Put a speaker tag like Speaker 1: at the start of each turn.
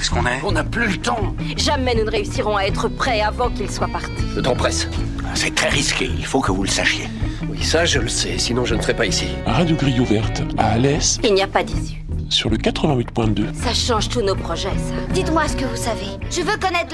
Speaker 1: est-ce qu'on est?
Speaker 2: On n'a plus le temps.
Speaker 3: Jamais nous ne réussirons à être prêts avant qu'il soit parti.
Speaker 4: Le temps presse.
Speaker 2: C'est très risqué, il faut que vous le sachiez.
Speaker 4: Oui, ça je le sais, sinon je ne serais pas ici.
Speaker 5: Radio Grille ouverte à Alès
Speaker 3: Il n'y a pas d'issue.
Speaker 5: sur le 88.2.
Speaker 3: Ça change tous nos projets, ça.
Speaker 6: Dites-moi ce que vous savez. Je veux connaître